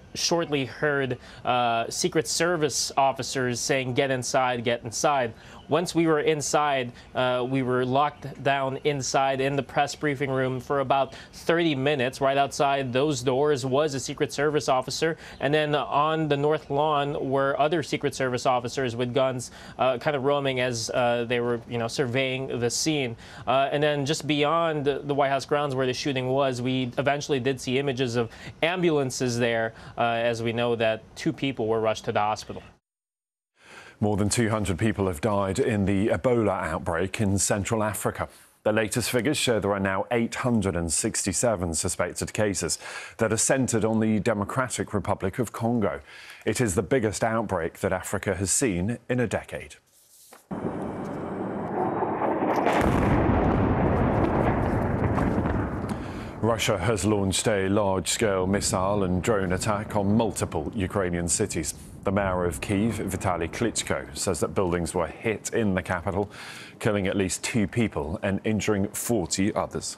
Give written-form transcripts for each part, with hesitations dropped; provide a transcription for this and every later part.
shortly heard Secret Service officers saying, "Get inside, get inside." Once we were inside, we were locked down inside in the press briefing room for about 30 minutes. Right outside those doors was a Secret Service officer, and then on the north lawn were other Secret Service officers with guns, kind of roaming as they were, surveying the scene. And then just beyond the White House grounds where the shooting was, we eventually did see images of ambulances there, as we know that 2 people were rushed to the hospital. More than 200 people have died in the Ebola outbreak in Central Africa. The latest figures show there are now 867 suspected cases that are centred on the Democratic Republic of Congo. It is the biggest outbreak that Africa has seen in a decade. Russia has launched a large-scale missile and drone attack on multiple Ukrainian cities. The mayor of Kyiv, Vitaly Klitschko, says that buildings were hit in the capital, killing at least 2 people and injuring 40 others.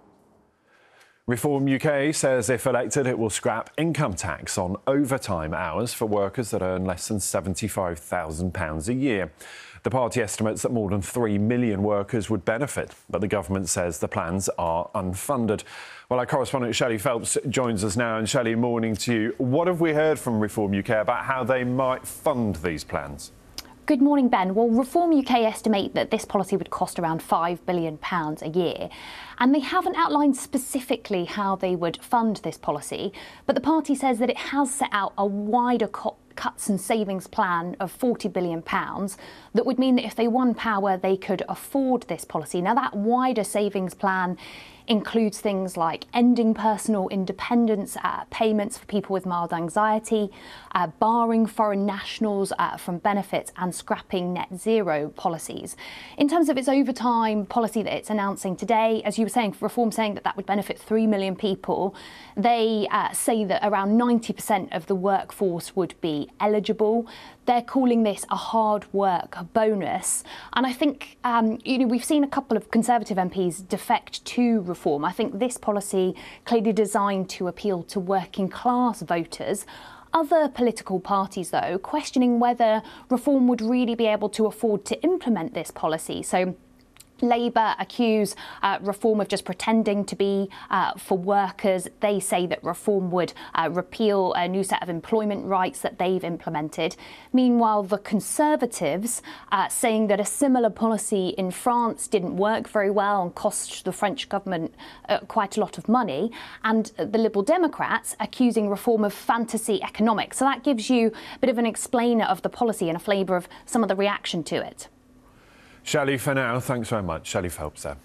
Reform UK says if elected, it will scrap income tax on overtime hours for workers that earn less than £75,000 a year. The party estimates that more than 3 million workers would benefit, but the government says the plans are unfunded. Well, our correspondent Shelley Phelps joins us now. And Shelley, morning to you. What have we heard from Reform UK about how they might fund these plans? Good morning, Ben. Well, Reform UK estimate that this policy would cost around £5 billion a year. And they haven't outlined specifically how they would fund this policy. But the party says that it has set out a wider cuts and savings plan of £40 billion that would mean that if they won power, they could afford this policy. Now, that wider savings plan includes things like ending personal independence payments for people with mild anxiety, barring foreign nationals from benefits and scrapping net zero policies. In terms of its overtime policy that it's announcing today, as you were saying, Reform saying that that would benefit 3 million people, they say that around 90% of the workforce would be eligible. They're calling this a hard work bonus. And I think, we've seen a couple of Conservative MPs defect to Reform. I think this policy clearly designed to appeal to working class voters. Other political parties, though, questioning whether Reform would really be able to afford to implement this policy. So Labour accuse Reform of just pretending to be for workers. They say that Reform would repeal a new set of employment rights that they've implemented. Meanwhile, the Conservatives saying that a similar policy in France didn't work very well and cost the French government quite a lot of money. And the Liberal Democrats accusing Reform of fantasy economics. So that gives you a bit of an explainer of the policy and a flavour of some of the reaction to it. Shelley, for now, thanks very much. Shelley Phelps there.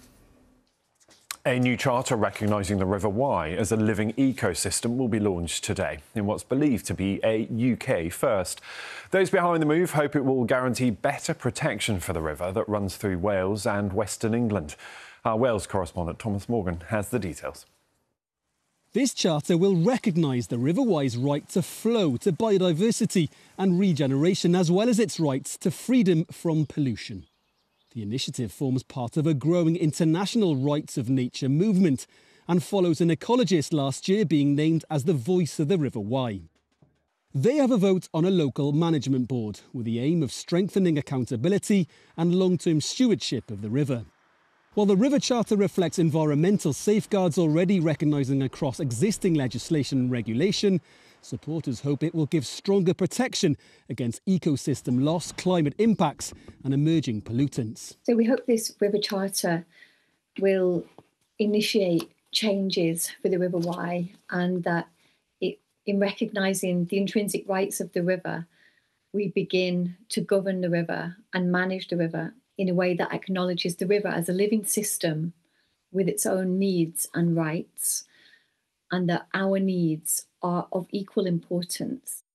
A new charter recognising the River Wye as a living ecosystem will be launched today in what's believed to be a UK first. Those behind the move hope it will guarantee better protection for the river that runs through Wales and Western England. Our Wales correspondent Thomas Morgan has the details. This charter will recognise the River Wye's right to flow, to biodiversity and regeneration, as well as its rights to freedom from pollution. The initiative forms part of a growing international rights of nature movement and follows an ecologist last year being named as the voice of the River Wye. They have a vote on a local management board with the aim of strengthening accountability and long-term stewardship of the river. While the River Charter reflects environmental safeguards already recognising across existing legislation and regulation, supporters hope it will give stronger protection against ecosystem loss, climate impacts and emerging pollutants. So we hope this River Charter will initiate changes for the River Wye, and that in recognising the intrinsic rights of the river, we begin to govern the river and manage the river in a way that acknowledges the river as a living system with its own needs and rights, and that our needs are of equal importance.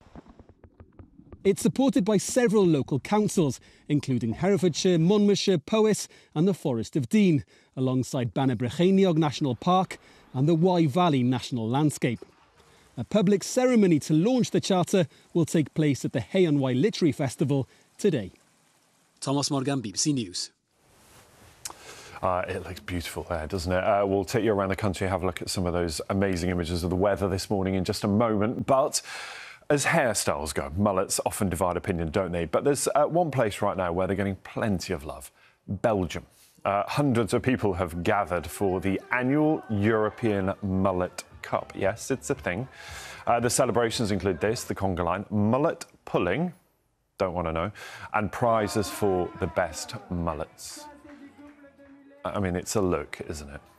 It's supported by several local councils, including Herefordshire, Monmouthshire, Powys and the Forest of Dean, alongside Banabrycheiniog National Park and the Wye Valley National Landscape. A public ceremony to launch the charter will take place at the Hay on Wye Literary Festival today. Thomas Morgan, BBC News. It looks beautiful there, doesn't it? We'll take you around the country, have a look at some of those amazing images of the weather this morning in just a moment. But as hairstyles go, mullets often divide opinion, don't they? But there's one place right now where they're getting plenty of love: Belgium. Hundreds of people have gathered for the annual European Mullet Cup. Yes, it's a thing. The celebrations include this, the conga line, mullet pulling, don't want to know, and prizes for the best mullets. I mean, it's a look, isn't it?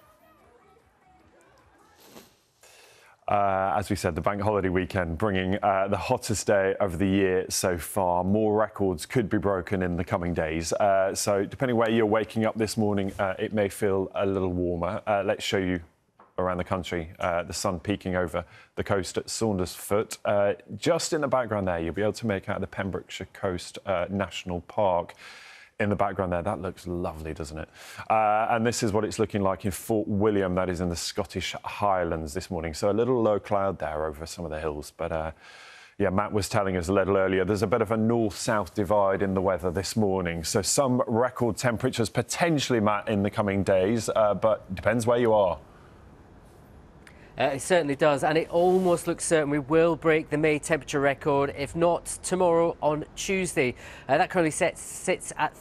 As we said, the bank holiday weekend bringing the hottest day of the year so far. More records could be broken in the coming days. So depending where you're waking up this morning, it may feel a little warmer. Let's show you around the country, the sun peeking over the coast at Saundersfoot. Just in the background there, you'll be able to make out the Pembrokeshire Coast National Park. In the background there, that looks lovely, doesn't it? And this is what it's looking like in Fort William, that is in the Scottish Highlands this morning. So a little low cloud there over some of the hills. But yeah, Matt was telling us a little earlier, there's a bit of a north-south divide in the weather this morning. So some record temperatures potentially, Matt, in the coming days, but depends where you are. It certainly does, and it almost looks certain we will break the May temperature record, if not tomorrow on Tuesday. That currently sits at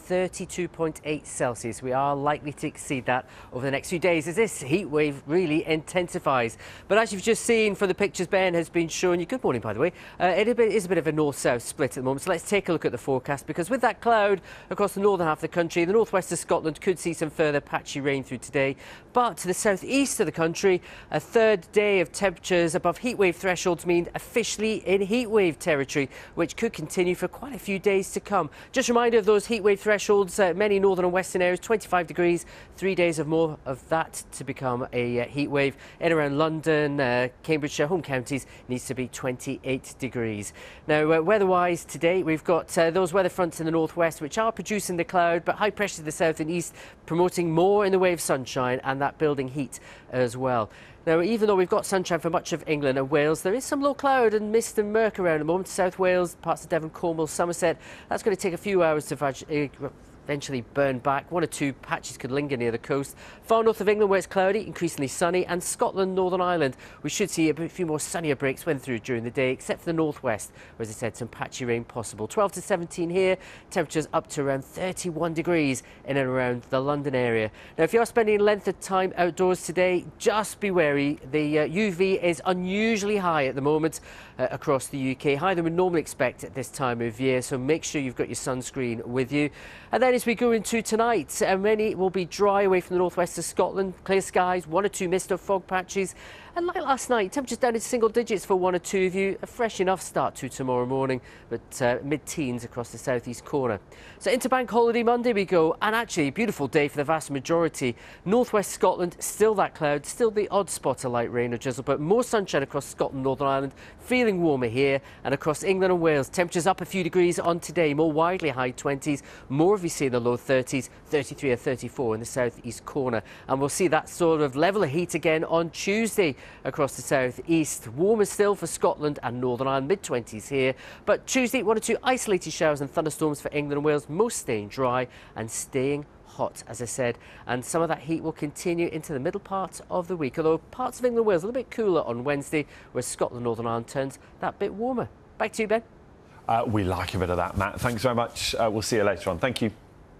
32.8 Celsius. We are likely to exceed that over the next few days as this heat wave really intensifies. But as you've just seen from the pictures Ben has been showing you, good morning by the way, it is a bit of a north-south split at the moment. So let's take a look at the forecast, because with that cloud across the northern half of the country, the northwest of Scotland could see some further patchy rain through today. But to the southeast of the country, a third day of temperatures above heatwave thresholds mean officially in heatwave territory, which could continue for quite a few days to come. Just a reminder of those heatwave thresholds, many northern and western areas 25 degrees, 3 days of more of that to become a heatwave. In around London, Cambridgeshire, home counties needs to be 28 degrees. Now weather-wise today we've got those weather fronts in the northwest which are producing the cloud, but high pressure to the south and east promoting more in the way of sunshine and that building heat as well. Now, even though we've got sunshine for much of England and Wales, there is some low cloud and mist and murk around at the moment. South Wales, parts of Devon, Cornwall, Somerset. That's going to take a few hours to eventually burn back. One or two patches could linger near the coast. Far north of England where it's cloudy, increasingly sunny, and Scotland, Northern Ireland, we should see a few more sunnier breaks when through during the day, except for the northwest, where, as I said, some patchy rain possible. 12 to 17 here, temperatures up to around 31 degrees in and around the London area. Now, if you're spending length of time outdoors today, just be wary. The UV is unusually high at the moment across the UK, higher than we normally expect at this time of year, so make sure you've got your sunscreen with you. And then as we go into tonight, many will be dry away from the northwest of Scotland, clear skies, one or two mist or fog patches. And like last night, temperatures down in single digits for one or two of you. A fresh enough start to tomorrow morning, but mid-teens across the southeast corner. So into Bank Holiday Monday we go, and actually a beautiful day for the vast majority. Northwest Scotland, still that cloud, still the odd spot of light rain or drizzle, but more sunshine across Scotland, Northern Ireland, feeling warmer here, and across England and Wales. Temperatures up a few degrees on today, more widely high 20s, more of you see in the low 30s, 33 or 34 in the southeast corner. And we'll see that sort of level of heat again on Tuesday across the southeast. Warmer still for Scotland and Northern Ireland, mid-20s here. But Tuesday, one or two isolated showers and thunderstorms for England and Wales, most staying dry and staying hot, as I said. And some of that heat will continue into the middle part of the week, although parts of England and Wales a little bit cooler on Wednesday, where Scotland, Northern Ireland turns that bit warmer. Back to you, Ben. We like a bit of that, Matt. Thanks very much. We'll see you later on. Thank you.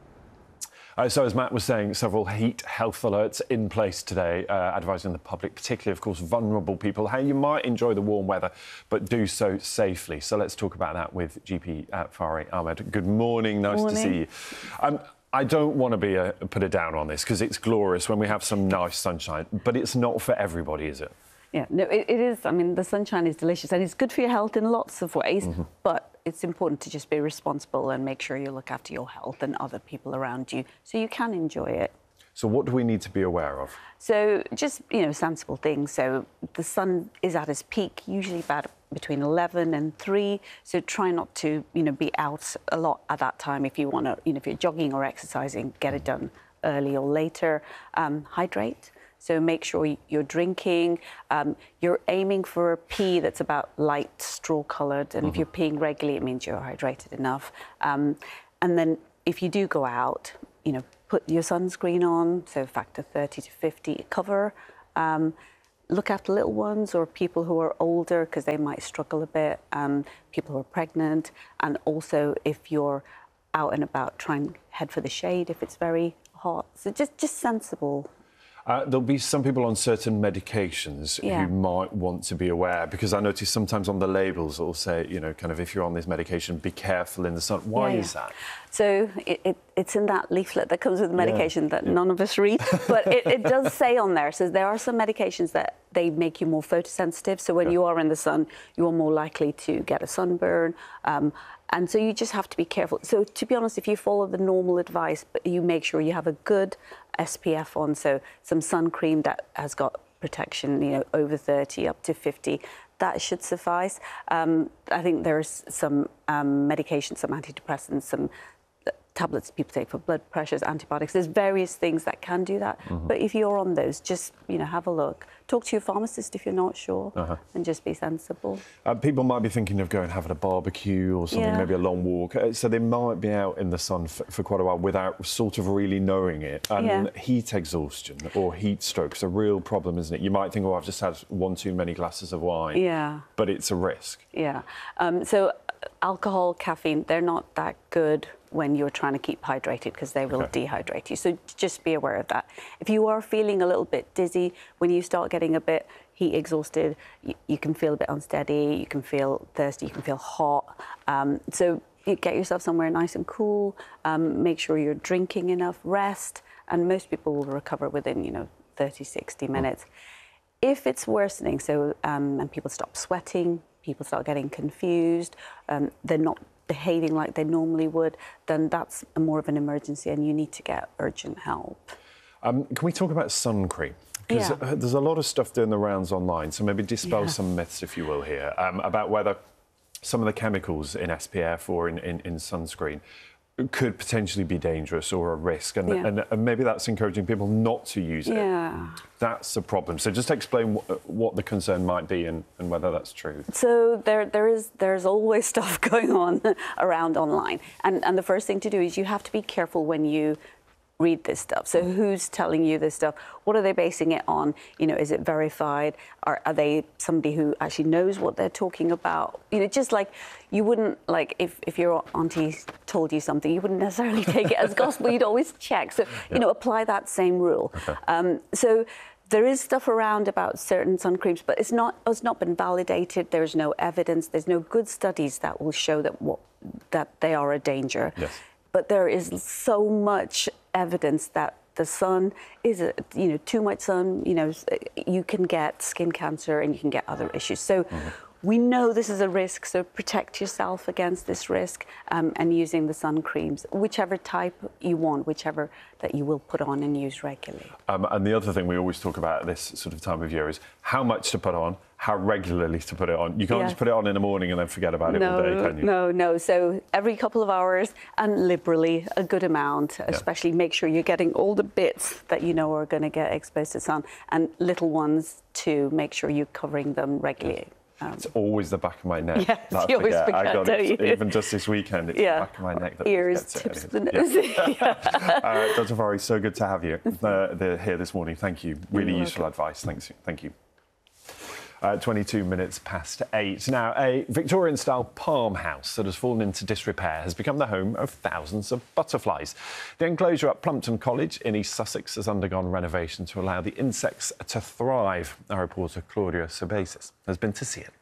So as Matt was saying, several heat health alerts in place today, advising the public, particularly, of course, vulnerable people, how you might enjoy the warm weather, but do so safely. So let's talk about that with GP Fari Ahmed. Good morning. Nice to see you. I don't want to put it down on this, because it's glorious when we have some nice sunshine, but it's not for everybody, is it? Yeah, no, it is. I mean, the sunshine is delicious and it's good for your health in lots of ways, but it's important to just be responsible and make sure you look after your health and other people around you so you can enjoy it. So what do we need to be aware of? So just, sensible things. So the sun is at its peak, usually about between 11 and 3. So try not to, be out a lot at that time. If you want to, if you're jogging or exercising, get it done early or later. Hydrate. So make sure you're drinking. You're aiming for a pee that's about light straw-coloured. And if you're peeing regularly, it means you're hydrated enough. And then if you do go out, put your sunscreen on, so factor 30 to 50 cover. Look after little ones or people who are older because they might struggle a bit, people who are pregnant, and also if you're out and about, try and head for the shade if it's very hot. So just sensible. There'll be some people on certain medications who might want to be aware, because I notice sometimes on the labels it'll say, you know, kind of if you're on this medication, be careful in the sun. Why is that? So it's in that leaflet that comes with the medication that none of us read, but it does say on there, so there are some medications that they make you more photosensitive. So when you are in the sun, you are more likely to get a sunburn. And so you just have to be careful. So to be honest, if you follow the normal advice, but you make sure you have a good SPF on, so some sun cream that has got protection, you know, over 30 up to 50, that should suffice. I think there's some medications, some antidepressants, some tablets people take for blood pressures, antibiotics. There's various things that can do that. But if you're on those, just, you know, have a look. Talk to your pharmacist if you're not sure, and just be sensible. People might be thinking of going having a barbecue or something, maybe a long walk. So they might be out in the sun for quite a while without sort of really knowing it. And heat exhaustion or heat stroke is a real problem, isn't it? You might think, oh, I've just had one too many glasses of wine. But it's a risk. So alcohol, caffeine, they're not that good when you're trying to keep hydrated because they will dehydrate you. So just be aware of that. If you are feeling a little bit dizzy, when you start getting a bit heat exhausted, you can feel a bit unsteady, you can feel thirsty, you can feel hot. So you get yourself somewhere nice and cool, make sure you're drinking enough, rest, and most people will recover within, you know, 30, 60 minutes. If it's worsening, so and people stop sweating, people start getting confused, they're not behaving like they normally would, then that's more of an emergency and you need to get urgent help. Can we talk about sun cream? Because there's a lot of stuff doing the rounds online, so maybe dispel some myths, if you will, here, about whether some of the chemicals in SPF or in sunscreen could potentially be dangerous or a risk, and maybe that's encouraging people not to use it. That's a problem. So just explain what the concern might be and whether that's true. So there's always stuff going on around online, and the first thing to do is you have to be careful when you read this stuff. So who's telling you this stuff? What are they basing it on? You know, is it verified? Are they somebody who actually knows what they're talking about? You know, just like you wouldn't, like if your auntie told you something, you wouldn't necessarily take it as gospel. You'd always check. So, you know, apply that same rule. So there is stuff around about certain sun creams, but it's not been validated. There's no evidence. There's no good studies that will show that they are a danger. But there is so much evidence that the sun is, you know, too much sun, you know, you can get skin cancer and you can get other issues. So we know this is a risk, so protect yourself against this risk, and using the sun creams, whichever type you want, whichever that you will put on and use regularly. And the other thing we always talk about at this sort of time of year is how much to put on, how regularly to put it on. You can't just put it on in the morning and then forget about it all day, can you? No. So every couple of hours and liberally, a good amount, especially make sure you're getting all the bits that you know are going to get exposed to sun, and little ones too, make sure you're covering them regularly. It's always the back of my neck. Yes, you always forget, I got don't it. you? Even just this weekend, it's the back of my neck that ears, tips of the nose. Dr. Fari, so good to have you here this morning. Thank you. Really useful advice. Thank you. 22 minutes past 8. Now, a Victorian-style palm house that has fallen into disrepair has become the home of thousands of butterflies. The enclosure at Plumpton College in East Sussex has undergone renovation to allow the insects to thrive. Our reporter Claudia Sabasis has been to see it.